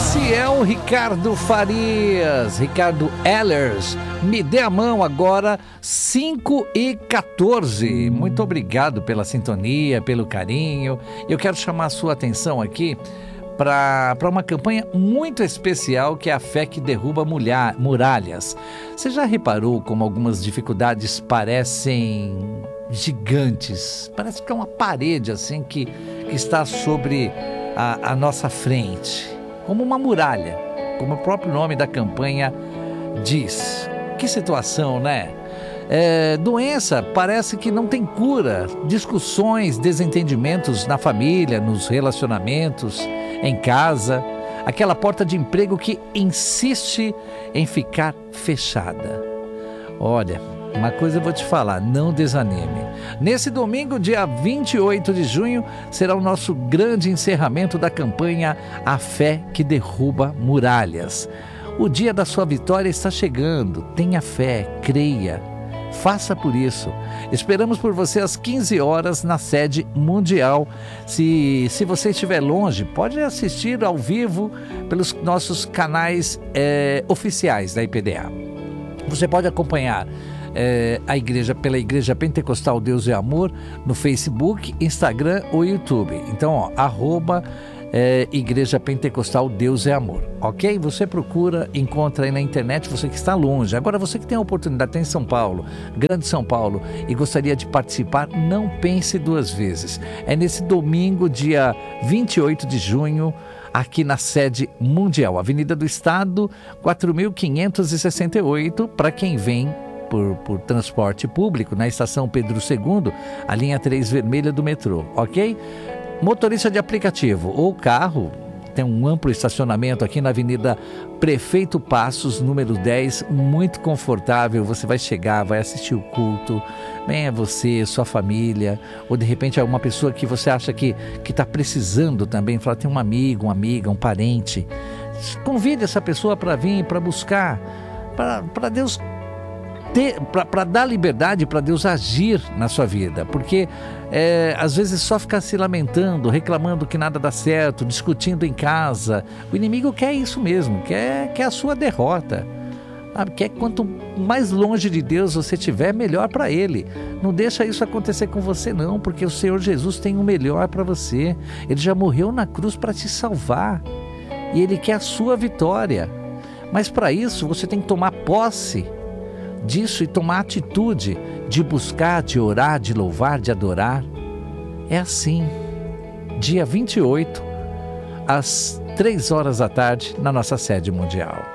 Esse é o Ricardo Farias, Ricardo Ehlers. Me dê a mão agora, 5h14. Muito obrigado pela sintonia, pelo carinho. Eu quero chamar a sua atenção aqui para uma campanha muito especial, que é a Fé que Derruba Muralhas. Você já reparou como algumas dificuldades parecem gigantes? Parece que é uma parede assim que está sobre a nossa frente, como uma muralha, como o próprio nome da campanha diz. Que situação, né? Doença parece que não tem cura, discussões, desentendimentos na família, nos relacionamentos, em casa, aquela porta de emprego que insiste em ficar fechada. Olha, uma coisa eu vou te falar, não desanime. Nesse domingo, dia 28 de junho, será o nosso grande encerramento da campanha A Fé que Derruba Muralhas. O dia da sua vitória está chegando. Tenha fé, creia. Faça por isso. Esperamos por você às 15 horas na sede mundial. Se você estiver longe, pode assistir ao vivo pelos nossos canais oficiais da IPDA. Você pode acompanhar a igreja pela Igreja Pentecostal Deus é Amor no Facebook, Instagram ou YouTube. Então, Igreja Pentecostal Deus é Amor, ok? Você procura, encontra aí na internet, você que está longe. Agora, você que tem a oportunidade, está em São Paulo, Grande São Paulo, e gostaria de participar, não pense duas vezes. É nesse domingo, dia 28 de junho, aqui na sede mundial, Avenida do Estado, 4.568, para quem vem por transporte público, na estação Pedro II, a linha 3 vermelha do metrô, ok? Motorista de aplicativo ou carro, tem um amplo estacionamento aqui na Avenida Prefeito Passos, número 10, muito confortável. Você vai chegar, vai assistir o culto, venha você, sua família, ou de repente alguma pessoa que você acha que está precisando também, fala, tem um amigo, uma amiga, um parente. Convide essa pessoa para vir, para buscar, para Deus para dar liberdade para Deus agir na sua vida, porque às vezes só ficar se lamentando, reclamando que nada dá certo, discutindo em casa. O inimigo quer isso mesmo, quer a sua derrota, sabe? Quer quanto mais longe de Deus você estiver, melhor para ele. Não deixa isso acontecer com você não, porque o Senhor Jesus tem o melhor para você. Ele já morreu na cruz para te salvar e Ele quer a sua vitória, mas para isso você tem que tomar posse disso e tomar atitude de buscar, de orar, de louvar, de adorar. É assim, dia 28, às 3 horas da tarde, na nossa sede mundial.